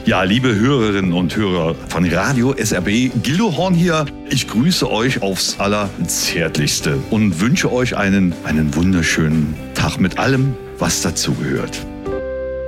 Ja, liebe Hörerinnen und Hörer von Radio SRB, Gildo Horn hier. Ich grüße euch aufs Allerzärtlichste und wünsche euch einen wunderschönen Tag mit allem, was dazugehört.